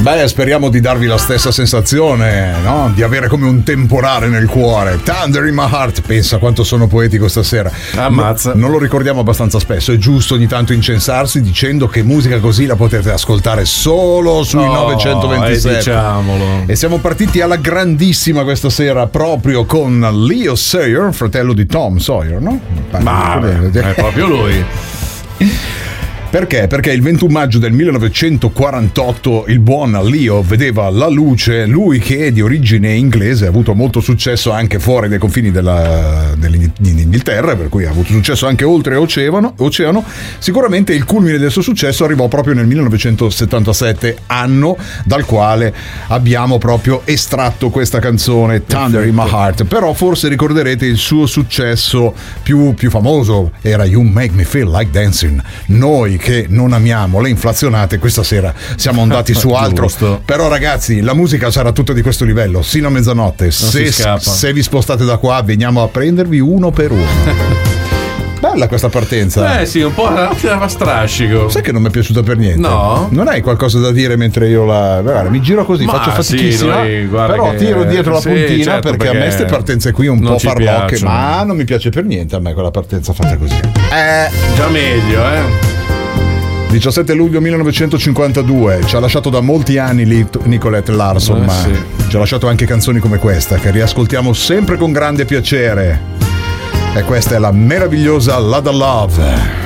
Beh, speriamo di darvi la stessa sensazione, no? Di avere come un temporale nel cuore. Thunder in my heart. Pensa quanto sono poetico stasera. Ammazza. Non lo ricordiamo abbastanza spesso. È giusto ogni tanto incensarsi dicendo che musica così la potete ascoltare solo sui 927. Diciamolo. E siamo partiti alla grandissima questa sera proprio con Leo Sayer, fratello di Tom Sawyer, no? Ma è proprio lui. Perché? Perché il 21 maggio del 1948 il buon Leo vedeva la luce, lui che è di origine inglese, ha avuto molto successo anche fuori dai confini dell'Inghilterra, per cui ha avuto successo anche oltre oceano. Sicuramente il culmine del suo successo arrivò proprio nel 1977, anno dal quale abbiamo proprio estratto questa canzone Thunder in My Heart. Però forse ricorderete il suo successo più famoso, era You Make Me Feel Like Dancing. Noi che non amiamo le inflazionate questa sera siamo andati su altro. Però ragazzi, la musica sarà tutta di questo livello sino a mezzanotte. Se vi spostate da qua veniamo a prendervi uno per uno. Bella questa partenza. Sì, un po' a strascico. Sai che non mi è piaciuta per niente? No. Non hai qualcosa da dire mentre io guarda, mi giro così, faccio fatichissima, però tiro dietro la puntina, certo, perché a me queste partenze qui un po' farlocche, piacciono. ma non mi piace per niente a me quella partenza fatta così. Già meglio, 17 luglio 1952, ci ha lasciato da molti anni Nicolette Larson, ma ci ha lasciato anche canzoni come questa che riascoltiamo sempre con grande piacere. E questa è la meravigliosa Lotta Love.